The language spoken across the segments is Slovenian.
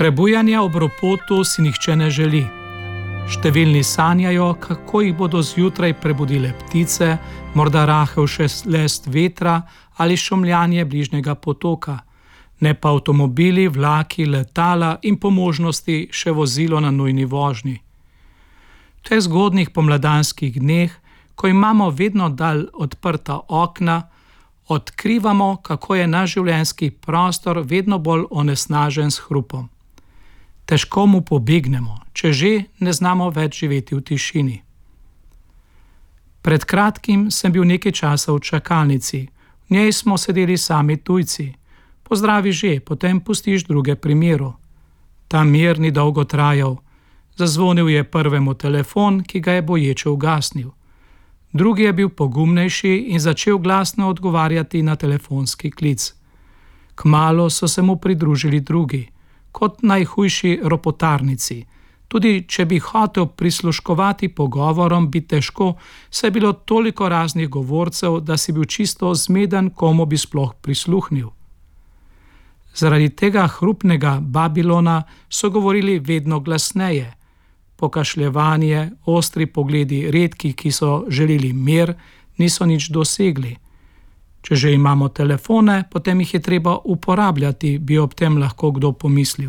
Prebujanja ob ropotu si nihče ne želi. Številni sanjajo, kako jih bodo zjutraj prebudile ptice, morda rahel šelest vetra ali šumljanje bližnjega potoka, ne pa avtomobili, vlaki, letala in po možnosti še vozilo na nujni vožnji. V teh zgodnjih pomladanskih dneh, ko imamo vedno dalj odprta okna, odkrivamo, kako je naš življenjski prostor vedno bolj onesnažen s hrupom. Težko mu pobegnemo, če že ne znamo več živeti v tišini. Pred kratkim sem bil nekaj časa v čakalnici. V njej smo sedeli sami tujci. Pozdravi že, potem pustiš druge pri miru. Ta mir ni dolgo trajal. Zazvonil je prvemu telefon, ki ga je boječe ugasnil. Drugi je bil pogumnejši in začel glasno odgovarjati na telefonski klic. Kmalu so se mu pridružili drugi, kot najhujši ropotarnici. Tudi če bi hotel prisluškovati pogovorom, bi težko, saj je bilo toliko raznih govorcev, da si bil čisto zmeden, komu bi sploh prisluhnil. Zaradi tega hrupnega Babilona so govorili vedno glasneje. Pokašljevanje, ostri pogledi redkih, ki so želeli mir, niso nič dosegli. Če že imamo telefone, potem jih je treba uporabljati, bi ob tem lahko kdo pomislil.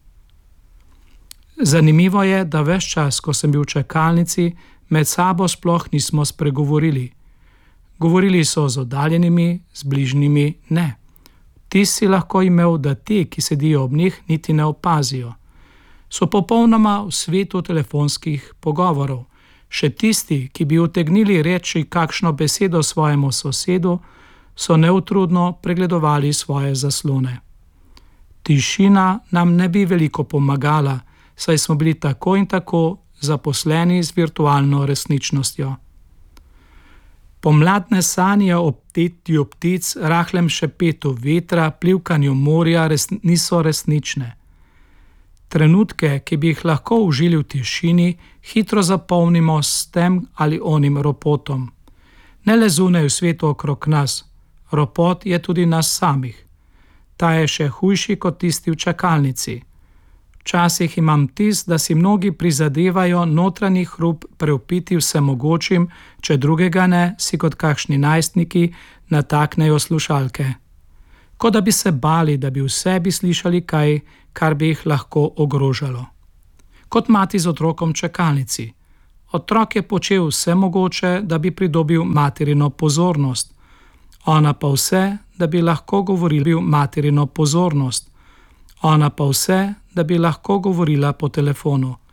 Zanimivo je, da ves čas, ko sem bil v čakalnici, med sabo sploh nismo spregovorili. Govorili so z oddaljenimi, z bližnjimi ne. Ti si lahko imel, da ti, ki sedijo ob njih, niti ne opazijo. So popolnoma v svetu telefonskih pogovorov. Še tisti, ki bi utegnili reči kakšno besedo svojemu sosedu, so neutrudno pregledovali svoje zaslone. Tišina nam ne bi veliko pomagala, saj smo bili tako in tako zaposleni z virtualno resničnostjo. Pomladne sanje o petju ptic, rahlem šepetu vetra, plivkanju morja niso resnične. Trenutke, ki bi jih lahko užili v tišini, hitro zapolnimo s tem ali onim ropotom. Ne le zunaj v svetu okrog nas, ropot je tudi nas samih. Ta je še hujši kot tisti v čakalnici. Včasih imam vtis, da si mnogi prizadevajo notranji hrup preupiti vsemogočim, če drugega ne, si kot kakšni najstniki nataknejo slušalke. Kot da bi se bali, da bi v sebi slišali kaj, kar bi jih lahko ogrožalo. Kot mati z otrokom v čakalnici. Otrok je počel vse mogoče, da bi pridobil materino pozornost. Ona pa vse, da bi lahko govorila materino pozornost. Ona pa vse, da bi lahko govorila po telefonu.